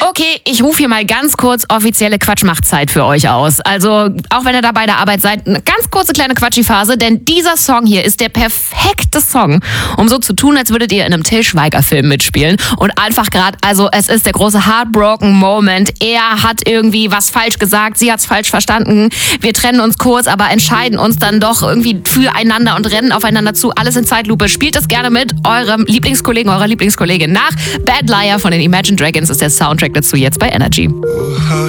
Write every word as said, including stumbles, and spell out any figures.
Okay, ich rufe hier mal ganz kurz offizielle Quatschmachtzeit für euch aus. Also, auch wenn ihr da bei der Arbeit seid, eine ganz kurze kleine Quatschi-Phase, denn dieser Song hier ist der perfekte Song, um so zu tun, als würdet ihr in einem Til Schweiger-Film mitspielen. Und einfach gerade, also es ist der große Heartbroken Moment. Er hat irgendwie was falsch gesagt, sie hat's falsch verstanden. Wir trennen uns kurz, aber entscheiden uns dann doch irgendwie füreinander und rennen aufeinander zu. Alles in Zeitlupe. Spielt es gerne mit eurem Lieblingskollegen, eurer Lieblingskollegin nach. Bad Liar von den Imagine Dragons ist der Soundtrack dazu jetzt bei Energy.